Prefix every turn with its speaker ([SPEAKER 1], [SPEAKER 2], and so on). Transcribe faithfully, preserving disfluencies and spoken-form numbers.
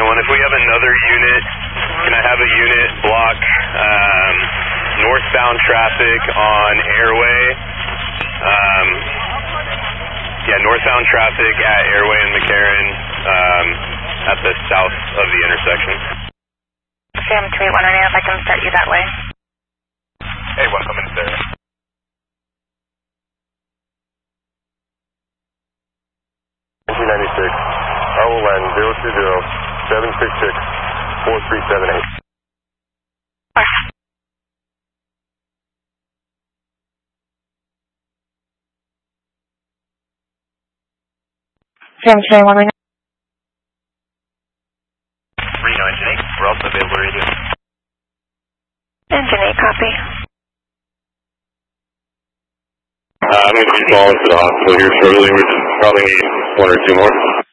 [SPEAKER 1] one. If we have another unit, can I have a unit block um, northbound traffic on Airway? Um, yeah, northbound traffic at Airway and McCarran um, at the south of the intersection.
[SPEAKER 2] Sam two eight one, wondering if I can start you that way.
[SPEAKER 1] Hey, one coming there.
[SPEAKER 3] nineteen ninety-six, I will land zero two zero, seven six six, four three seven eight.
[SPEAKER 2] Sam two eight one, Reno.
[SPEAKER 1] Reno, Engine eight, we're also available radio.
[SPEAKER 2] Engine eight, copy.
[SPEAKER 3] Uh, I'm going to be calling to the hospital here shortly. We just probably need one or two more.